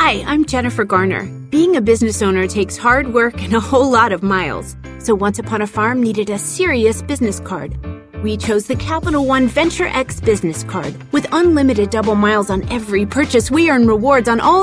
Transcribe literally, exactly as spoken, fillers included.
Hi, I'm Jennifer Garner. Being a business owner takes hard work and a whole lot of miles. So Once Upon a Farm needed a serious business card. We chose the Capital One Venture X business card. With unlimited double miles on every purchase, we earn rewards on all